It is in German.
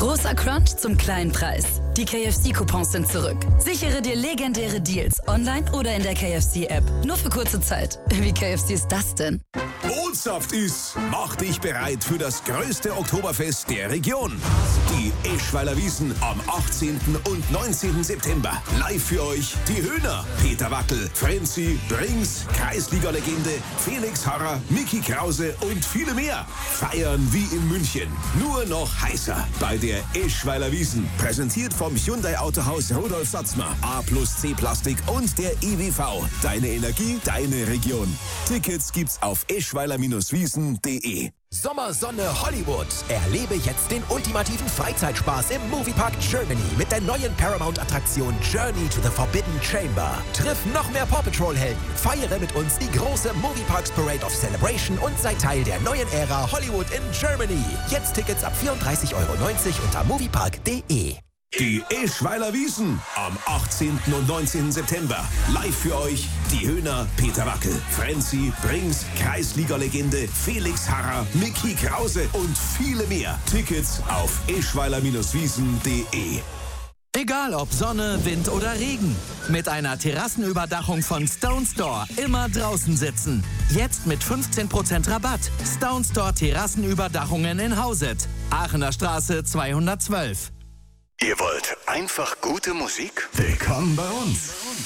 Großer Crunch zum kleinen Preis. Die KFC-Coupons sind zurück. Sichere dir legendäre Deals online oder in der KFC-App. Nur für kurze Zeit. Wie KFC ist das denn? Oldsaft ist, mach dich bereit für das größte Oktoberfest der Region. Die Eschweiler Wiesn am 18. und 19. September. Live für euch die Höhner, Peter Wackel, Frenzy, Brings, Kreisliga-Legende, Felix Harrer, Micky Krause und viele mehr. Feiern wie in München. Nur noch heißer bei der Eschweiler Wiesn. Präsentiert vom Hyundai Autohaus Rudolf Satzmer, A+C Plastik und der IWV. Deine Energie, deine Region. Tickets gibt's auf eschweiler-wiesn.de. Sommersonne Hollywood. Erlebe jetzt den ultimativen Freizeitspaß im Moviepark Germany mit der neuen Paramount-Attraktion Journey to the Forbidden Chamber. Triff noch mehr Paw Patrol-Helden. Feiere mit uns die große Movieparks Parade of Celebration und sei Teil der neuen Ära Hollywood in Germany. Jetzt Tickets ab 34,90 € unter moviepark.de. Die Eschweiler Wiesn am 18. und 19. September. Live für euch die Höhner, Peter Wackel, Frenzy, Brings, Kreisliga-Legende, Felix Harrer, Micky Krause und viele mehr. Tickets auf eschweiler-wiesn.de. Egal ob Sonne, Wind oder Regen. Mit einer Terrassenüberdachung von Stone Store immer draußen sitzen. Jetzt mit 15% Rabatt. Stone Store Terrassenüberdachungen in Hauset. Aachener Straße 212. Ihr wollt einfach gute Musik? Willkommen bei uns.